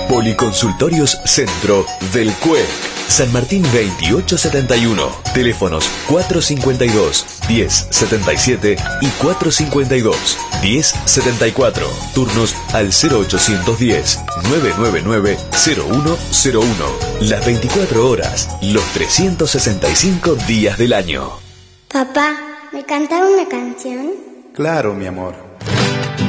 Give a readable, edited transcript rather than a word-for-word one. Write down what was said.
Policonsultorios Centro del CUEC. San Martín 2871. Teléfonos 452-1077 y 452-1074. Turnos al 0810-999-0101. Las 24 horas, los 365 días del año. Papá, ¿me cantaba una canción? Claro, mi amor.